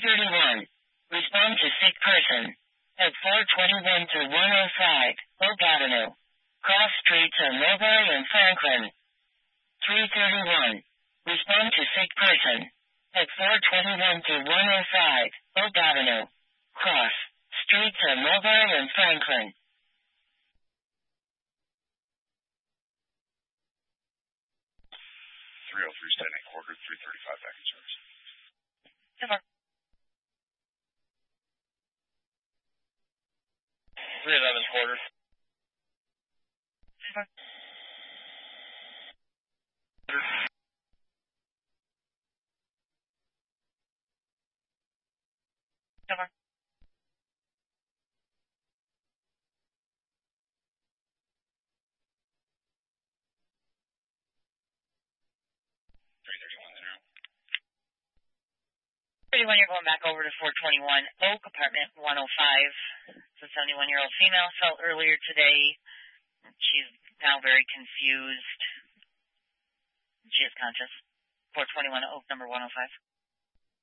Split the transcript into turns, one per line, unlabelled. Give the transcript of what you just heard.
331. Respond to sick person. At 421 to 105, Oak Avenue. Cross streets of Mulberry and Franklin. 331. Respond to sick person. At 421 to 105, Oak Avenue. Cross streets of Mulberry and Franklin.
303 standing quarter, 335 back in service.
Over.
311 quarter.
Over. Over. 31, you're going back over to 421 Oak, apartment 105. It's a 71-year-old female felt earlier today. She's now very confused. She is conscious. 421 Oak, number 105.